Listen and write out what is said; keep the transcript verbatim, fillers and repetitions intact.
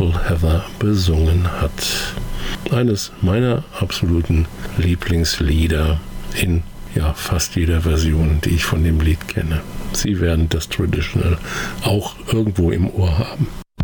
Little Heather besungen hat. Eines meiner absoluten Lieblingslieder in ja, fast jeder Version, die ich von dem Lied kenne. Sie werden das Traditional auch irgendwo im Ohr haben.